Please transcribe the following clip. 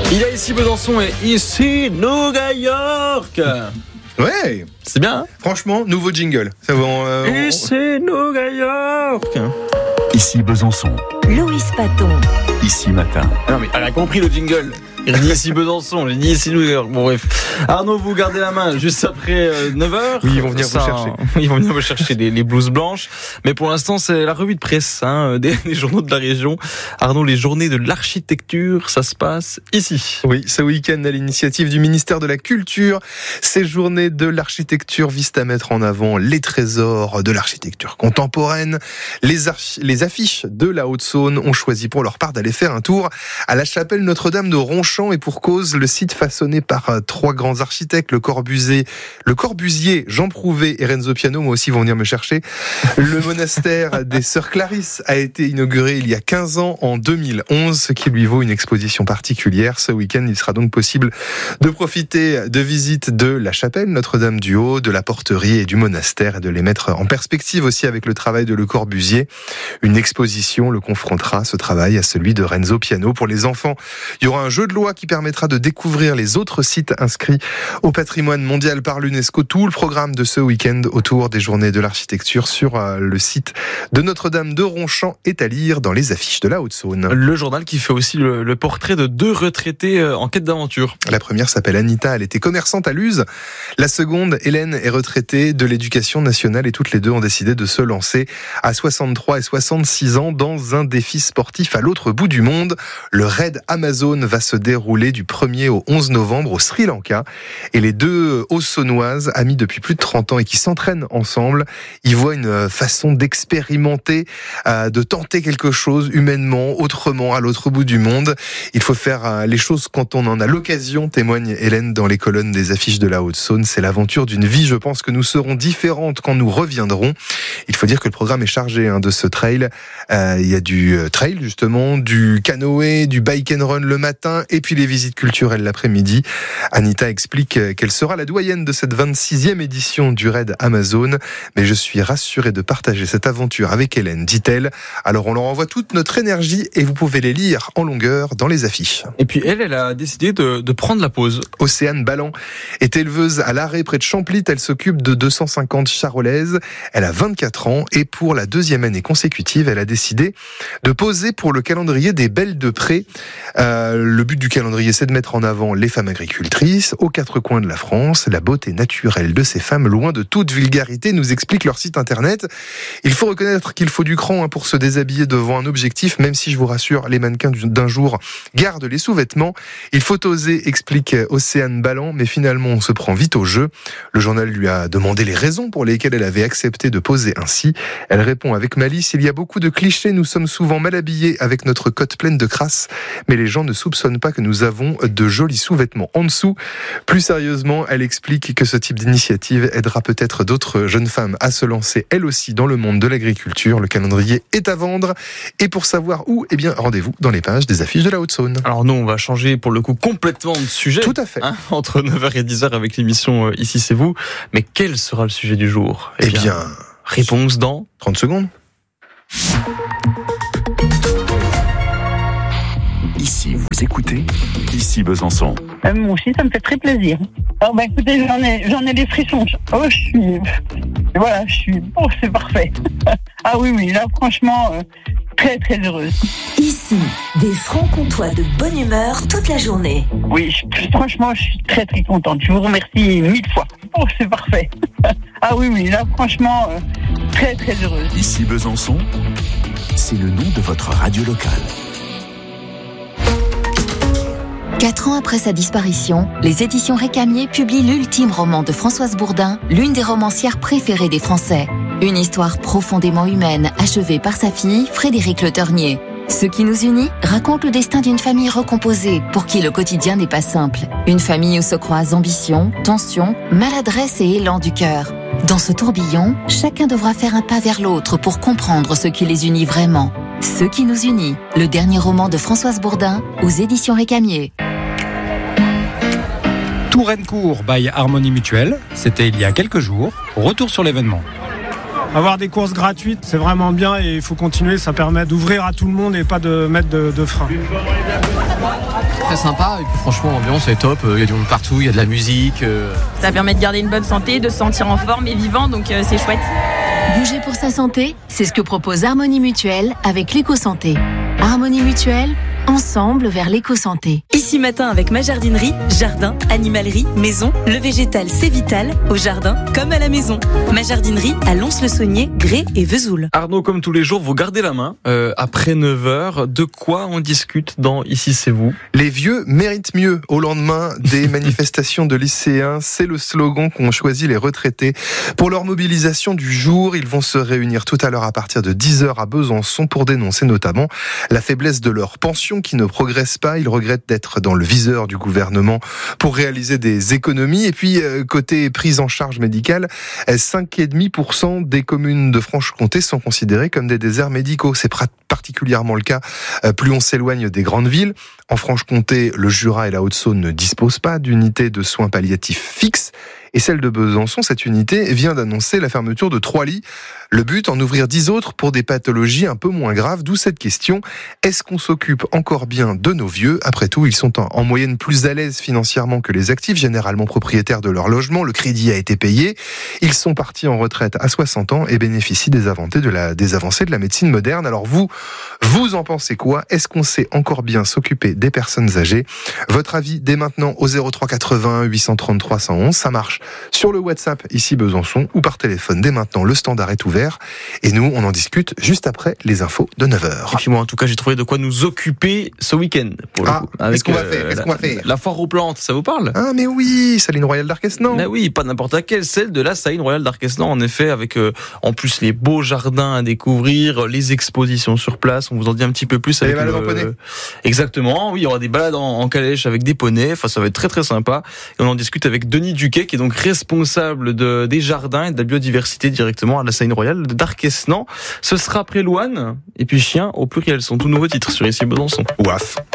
Il y a ici Besançon et ici New York. Ouais, c'est bien, hein? Franchement, nouveau jingle. C'est bon, Ici New York. Ici Besançon. Louis Paton. Ici Matin. Non mais elle a compris le jingle. Il dit ici Besançon, j'ai dit ici New York. Bon bref. Arnaud, vous gardez la main juste après 9h. Oui, ils vont venir vous chercher. Ils vont venir vous chercher les blouses blanches. Mais pour l'instant, c'est la revue de presse des journaux de la région. Arnaud, les journées de l'architecture, ça se passe ici. Oui, ce week-end, à l'initiative du ministère de la Culture, ces journées de l'architecture visent à mettre en avant les trésors de l'architecture contemporaine. Les affiches de la Haute-Saône ont choisi pour leur part d'aller faire un tour à la chapelle Notre-Dame de Ronchamp, et pour cause, le site façonné par trois grands architectes, le Corbusier, Jean Prouvé et Renzo Piano, moi aussi vont venir me chercher. Le monastère des Sœurs Clarisses a été inauguré il y a 15 ans, en 2011, ce qui lui vaut une exposition particulière. Ce week-end, il sera donc possible de profiter de visites de la chapelle Notre-Dame du Haut, de la porterie et du monastère, et de les mettre en perspective aussi avec le travail de Le Corbusier. Une exposition le confrontera, ce travail, à celui de Renzo Piano. Pour les enfants, il y aura un jeu de loi qui permettra de découvrir les autres sites inscrits au patrimoine mondial par l'UNESCO. Tout le programme de ce week-end autour des journées de l'architecture sur le site de Notre-Dame de Ronchamp est à lire dans les affiches de la Haute-Saône. Le journal qui fait aussi le portrait de deux retraités en quête d'aventure. La première s'appelle Anita, elle était commerçante à Luz. La seconde, Hélène, est retraitée de l'éducation nationale, et toutes les deux ont décidé de se lancer à 63 et 66 ans dans un défi sportif à l'autre bout du monde. Le Raid Amazon va se déroulé du 1er au 11 novembre au Sri Lanka, et les deux Haut-Saônoises, amies depuis plus de 30 ans et qui s'entraînent ensemble, y voient une façon d'expérimenter, de tenter quelque chose humainement, autrement, à l'autre bout du monde. Il faut faire les choses quand on en a l'occasion, témoigne Hélène dans les colonnes des affiches de la Haute-Saône. C'est l'aventure d'une vie. Je pense que nous serons différentes quand nous reviendrons. Il faut dire que le programme est chargé de ce trail. Il y a du trail justement, du canoë, du bike and run le matin, et puis les visites culturelles l'après-midi. Anita explique qu'elle sera la doyenne de cette 26e édition du Raid Amazon, mais je suis rassurée de partager cette aventure avec Hélène, dit-elle. Alors on leur envoie toute notre énergie, et vous pouvez les lire en longueur dans les affiches. Et puis elle a décidé de prendre la pause. Océane Ballan est éleveuse à l'Arrêt près de Champlit. Elle s'occupe de 250 charolaises. Elle a 24 ans, et pour la deuxième année consécutive, elle a décidé de poser pour le calendrier des Belles de Pré. Le but du calendrier, c'est de mettre en avant les femmes agricultrices aux quatre coins de la France, la beauté naturelle de ces femmes, loin de toute vulgarité, nous explique leur site internet. Il faut reconnaître qu'il faut du cran pour se déshabiller devant un objectif, même si je vous rassure, les mannequins d'un jour gardent les sous-vêtements. Il faut oser, explique Océane Ballan, mais finalement on se prend vite au jeu. Le journal lui a demandé les raisons pour lesquelles elle avait accepté de poser ainsi. Elle répond avec malice: il y a beaucoup de clichés, nous sommes souvent mal habillés avec notre cotte pleine de crasse, mais les gens ne soupçonnent pas que nous avons de jolis sous-vêtements en dessous. Plus sérieusement, elle explique que ce type d'initiative aidera peut-être d'autres jeunes femmes à se lancer elles aussi dans le monde de l'agriculture. Le calendrier est à vendre, et pour savoir où, rendez-vous dans les pages des affiches de la Haute-Saône. Alors nous, on va changer pour le coup complètement de sujet. Tout à fait. Entre 9h et 10h avec l'émission Ici c'est vous. Mais quel sera le sujet du jour ? Eh bien, réponse dans 30 secondes. Ici, vous écoutez Ici Besançon. Moi aussi, ça me fait très plaisir. Alors, écoutez, j'en ai des frissons. Oh, oh, c'est parfait. Ah oui, là, franchement, très, très heureuse. Ici, des francs-comtois de bonne humeur toute la journée. Oui, franchement, je suis très, très contente. Je vous remercie 1000 fois. Oh, c'est parfait. Ah oui, là, franchement, très, très heureuse. Ici Besançon, c'est le nom de votre radio locale. 4 ans après sa disparition, les éditions Récamier publient l'ultime roman de Françoise Bourdin, l'une des romancières préférées des Français. Une histoire profondément humaine, achevée par sa fille, Frédérique Le Ternier. Ce qui nous unit raconte le destin d'une famille recomposée, pour qui le quotidien n'est pas simple. Une famille où se croisent ambition, tension, maladresse et élan du cœur. Dans ce tourbillon, chacun devra faire un pas vers l'autre pour comprendre ce qui les unit vraiment. Ce qui nous unit, le dernier roman de Françoise Bourdin, aux éditions Récamier. Tourencourt by Harmonie Mutuelle, c'était il y a quelques jours. Retour sur l'événement. Avoir des courses gratuites, c'est vraiment bien et il faut continuer. Ça permet d'ouvrir à tout le monde et pas de mettre de frein. Très sympa, et puis franchement l'ambiance est top, il y a du monde partout, il y a de la musique. Ça permet de garder une bonne santé, de se sentir en forme et vivant, donc c'est chouette. Bouger pour sa santé, c'est ce que propose Harmonie Mutuelle avec l'éco-santé. Harmonie Mutuelle, ensemble vers l'éco-santé. Ici matin avec ma jardinerie, jardin, animalerie, maison, le végétal c'est vital, au jardin comme à la maison. Ma jardinerie à Lons-le-Saunier, Grès et Vesoul. Arnaud, comme tous les jours, vous gardez la main. Après 9h, de quoi on discute dans Ici c'est vous? Les vieux méritent mieux. Au lendemain des manifestations de lycéens, c'est le slogan qu'ont choisi les retraités. Pour leur mobilisation du jour, ils vont se réunir tout à l'heure à partir de 10h à Besançon pour dénoncer notamment la faiblesse de leur pension qui ne progresse pas. Ils regrettent d'être dans le viseur du gouvernement pour réaliser des économies. Et puis, côté prise en charge médicale, 5,5% des communes de Franche-Comté sont considérées comme des déserts médicaux. C'est particulièrement le cas plus on s'éloigne des grandes villes. En Franche-Comté, le Jura et la Haute-Saône ne disposent pas d'unités de soins palliatifs fixes. Et celle de Besançon, cette unité, vient d'annoncer la fermeture de 3 lits. Le but, en ouvrir 10 autres pour des pathologies un peu moins graves. D'où cette question, est-ce qu'on s'occupe encore bien de nos vieux? Après tout, ils sont en moyenne plus à l'aise financièrement que les actifs, généralement propriétaires de leur logement. Le crédit a été payé. Ils sont partis en retraite à 60 ans et bénéficient des avancées de la médecine moderne. Alors vous en pensez quoi? Est-ce qu'on sait encore bien s'occuper des personnes âgées? Votre avis dès maintenant au 03 80 833 111. Ça marche sur le WhatsApp ici Besançon ou par téléphone dès maintenant. Le standard est ouvert et nous on en discute juste après les infos de 9h. Et puis moi en tout cas j'ai trouvé de quoi nous occuper ce week-end. Qu'est-ce qu'on va faire? La foire aux plantes, ça vous parle? Ah mais oui, Saline Royale d'Arquesnan. Ben oui, pas n'importe laquelle, celle de la Saline Royale d'Arquesnan en effet, avec en plus les beaux jardins à découvrir, les expositions sur place. On vous en dit un petit peu plus avec les balades en poney. Exactement, oui, il y aura des balades en calèche avec des poneys. Enfin, ça va être très très sympa. Et on en discute avec Denis Duquet, qui est donc responsable des jardins et de la biodiversité directement à la Saline Royale d'Arquesnan. Ce sera après Louane et puis Chien au pluriel. Son tout nouveau titre sur Ici Besançon. Ouaf.